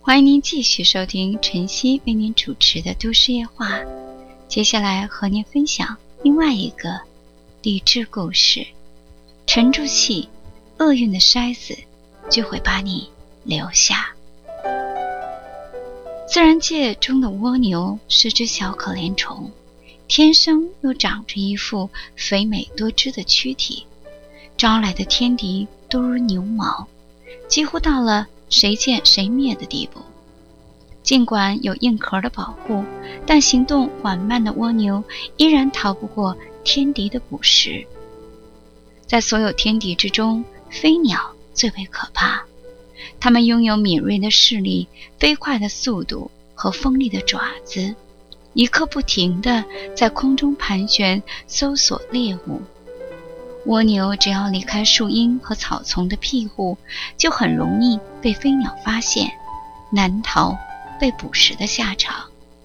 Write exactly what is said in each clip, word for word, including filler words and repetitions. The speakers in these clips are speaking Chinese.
欢迎您继续收听晨曦为您主持的都市夜话。接下来和您分享另外一个励志故事。沉住气，厄运的筛子就会把你留下。自然界中的蜗牛是只小可怜虫，天生又长着一副肥美多汁的躯体，招来的天敌都如牛毛，几乎到了谁见谁灭的地步。尽管有硬壳的保护，但行动缓慢的蜗牛依然逃不过天敌的捕食。在所有天敌之中，飞鸟最为可怕。它们拥有敏锐的视力、飞快的速度和锋利的爪子，一刻不停地在空中盘旋，搜索猎物。蜗牛只要离开树荫和草丛的庇护，就很容易被飞鸟发现，难逃被捕食的下场。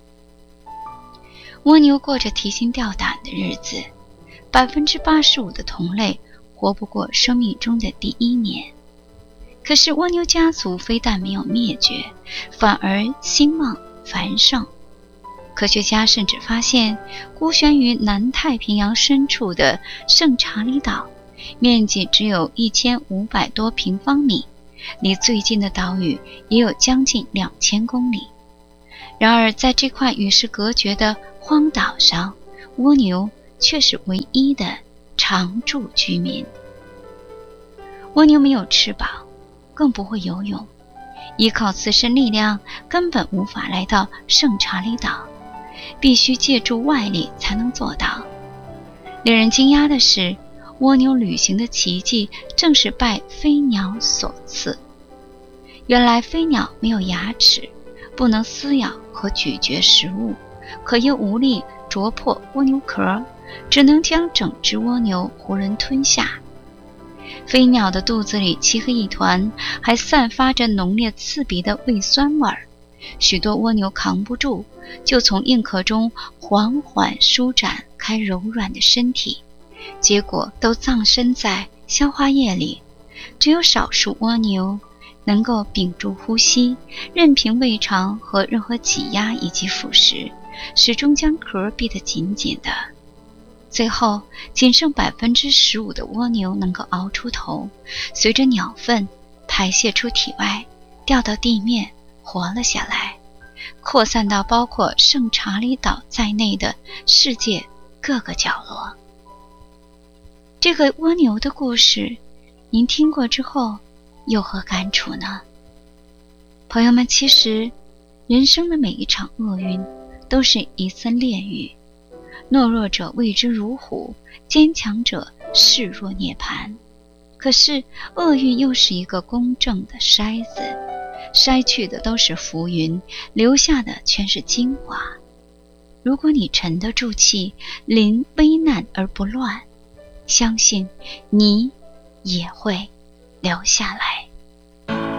蜗牛过着提心吊胆的日子， 百分之八十五 的同类活不过生命中的第一年。可是蜗牛家族非但没有灭绝，反而兴旺繁盛。科学家甚至发现，孤悬于南太平洋深处的圣查理岛，面积只有一千五百多平方米，离最近的岛屿也有将近两千公里。然而在这块与世隔绝的荒岛上，蜗牛却是唯一的常住居民。蜗牛没有翅膀，更不会游泳，依靠自身力量根本无法来到圣查理岛，必须借助外力才能做到。令人惊讶的是，蜗牛旅行的奇迹正是拜飞鸟所赐。原来飞鸟没有牙齿，不能撕咬和咀嚼食物，可又无力啄破蜗牛壳，只能将整只蜗牛囫囵吞下。飞鸟的肚子里漆黑一团，还散发着浓烈刺鼻的胃酸味儿，许多蜗牛扛不住，就从硬壳中缓缓舒展开柔软的身体，结果都葬身在消化液里。只有少数蜗牛能够屏住呼吸，任凭胃肠和任何挤压以及腐蚀，始终将壳闭得紧紧的。最后仅剩 百分之十五 的蜗牛能够熬出头，随着鸟粪排泄出体外，掉到地面活了下来，扩散到包括圣查理岛在内的世界各个角落。这个蜗牛的故事您听过之后有何感触呢？朋友们，其实人生的每一场厄运都是一次炼狱，懦弱者畏之如虎，坚强者视若涅槃。可是厄运又是一个公正的筛子，筛去的都是浮云，留下的全是精华。如果你沉得住气，临危难而不乱，相信你也会留下来。